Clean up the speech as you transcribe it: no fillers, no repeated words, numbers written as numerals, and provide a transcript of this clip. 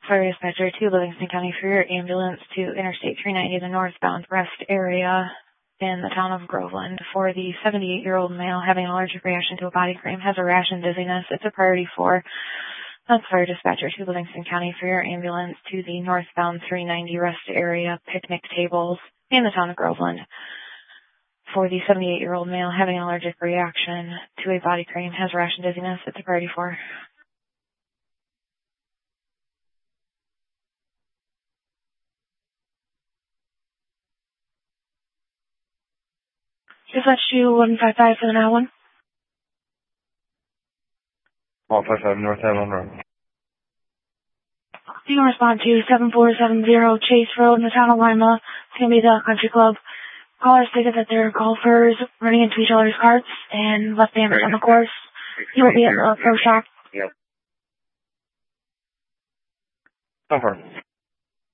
Fire dispatcher to Livingston County for your ambulance to Interstate 390, the northbound rest area in the town of Groveland. For the 78-year-old male having an allergic reaction to a body cream, has a rash and dizziness. It's a priority 4. That's fire dispatcher to Livingston County for your ambulance to the northbound 390 rest area, picnic tables in the town of Groveland. For the 78-year-old male having an allergic reaction to a body cream, has rash and dizziness. It's a priority 4. Dispatch to 155 for the now one. 155 North Avalon Road. You can respond to 7470 Chase Road in the town of Lima. It's going to be the country club. Callers stated that they're golfers running into each other's carts and left damage on the course. You will be at the pro shop. Yep. Confirm.